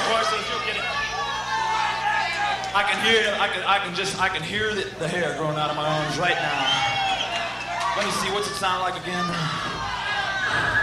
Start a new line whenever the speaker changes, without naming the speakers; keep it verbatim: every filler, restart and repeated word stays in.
voices, you'll get it. I can hear, I can, I can just, I can hear the, the hair growing out of my arms right now. Let me see, what's it sound like again?